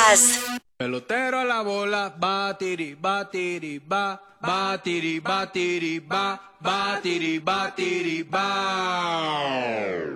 Jazz. Pelotero a la bola, batiri, batiri, ba, batiri, batiri, ba, batiri, batiri, ba.